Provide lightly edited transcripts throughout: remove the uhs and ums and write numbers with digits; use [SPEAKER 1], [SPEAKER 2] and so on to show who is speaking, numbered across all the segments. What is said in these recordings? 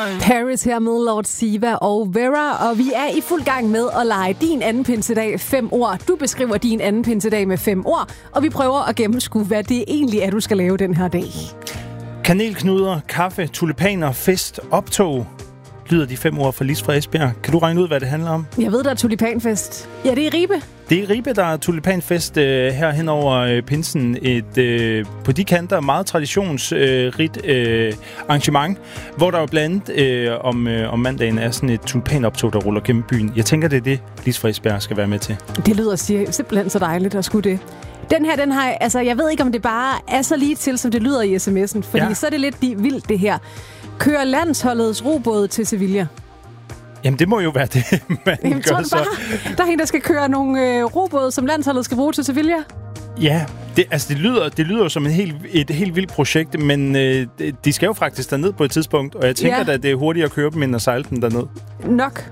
[SPEAKER 1] Paris her med Lord Siva og Vera, og vi er i fuld gang med at lege din anden pinsedag 5 ord. Du beskriver din anden pinsedag med 5 ord, og vi prøver at gennemskue, hvad det egentlig er, du skal lave den her dag.
[SPEAKER 2] Kanelknuder, kaffe, tulipaner, fest, optog, lyder de 5 ord fra Lis fra Esbjerg. Kan du regne ud, hvad det handler om?
[SPEAKER 1] Jeg ved, der er tulipanfest. Ja, det er i Ribe.
[SPEAKER 2] Det er i Ribe, der er tulipanfest her hen over pinsen. Et på de kanter meget traditionsrigt arrangement, hvor der jo blandt om mandagen er sådan et tulipanoptog, der ruller gennem byen. Jeg tænker, det er det, Lis fra Esbjerg skal være med til.
[SPEAKER 1] Det lyder simpelthen så dejligt at skulle det. Den har, altså jeg ved ikke, om det bare er så lige til, som det lyder i sms'en, fordi så er det lidt vildt det her. Kører landsholdets robåd til Sevilla?
[SPEAKER 2] Jamen, det må jo være det, man gør så.
[SPEAKER 1] Der er en, der skal køre nogle robåde, som landsholdet skal bruge til Sevilla?
[SPEAKER 2] Ja, det lyder jo som et helt vildt projekt, men de skal jo faktisk derned på et tidspunkt, og jeg tænker at det er hurtigere at køre dem, end at sejle dem derned.
[SPEAKER 1] Nok.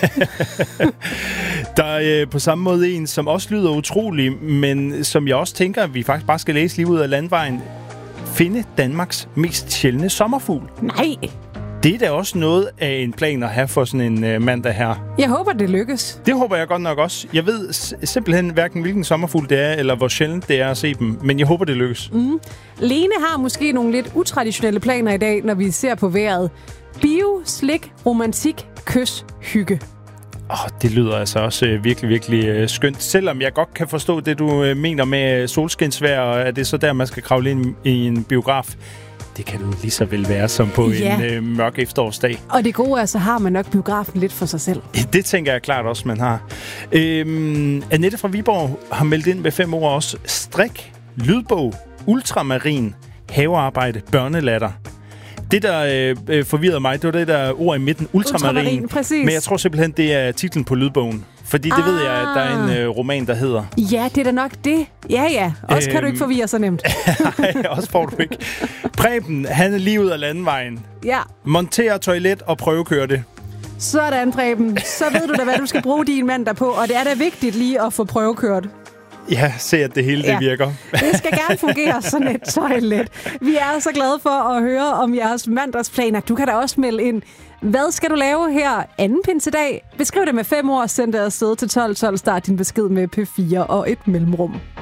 [SPEAKER 2] Der er på samme måde en, som også lyder utrolig, men som jeg også tænker, at vi faktisk bare skal læse lige ud af landvejen. Finde Danmarks mest sjældne sommerfugl.
[SPEAKER 1] Nej!
[SPEAKER 2] Det er da også noget af en plan at have for sådan en mandag her.
[SPEAKER 1] Jeg håber, det lykkes.
[SPEAKER 2] Det håber jeg godt nok også. Jeg ved simpelthen hverken, hvilken sommerfugl det er, eller hvor sjældent det er at se dem. Men jeg håber, det lykkes.
[SPEAKER 1] Lene har måske nogle lidt utraditionelle planer i dag, når vi ser på vejret. Bio, slik, romantik, kys, hygge.
[SPEAKER 2] Det lyder altså også virkelig, virkelig skønt. Selvom jeg godt kan forstå det, du mener med solskinsvejr, og er det så der, man skal kravle ind i en biograf. Det kan du lige så vel være som på en mørk efterårsdag. Og det gode er, så har man nok biografen lidt for sig selv. Det tænker jeg klart også, man har. Annette fra Viborg har meldt ind med 5 ord også. Strik, lydbog, ultramarin, havearbejde, børnelatter. Det, der forvirrede mig, det var det der ord i midten, ultramarin. Præcis. Men jeg tror simpelthen, det er titlen på lydbogen. Fordi det ved jeg, at der er en roman, der hedder. Ja, det er da nok det. Ja. Også kan du ikke forvirre så nemt. Nej, også får du ikke. Preben, han er lige ud af landevejen. Ja. Montere toilet og prøvekøre det. Sådan, Preben. Så ved du da, hvad du skal bruge din mandag på. Og det er da vigtigt lige at få prøvekørt. Ja, se at det hele det virker. Det skal gerne fungere sådan et toilet. Vi er så glade for at høre om jeres mandagsplaner. Du kan da også melde ind. Hvad skal du lave her anden pinsedag? Beskriv det med 5 ord, send det afsted til 1212, start din besked med P4 og et mellemrum.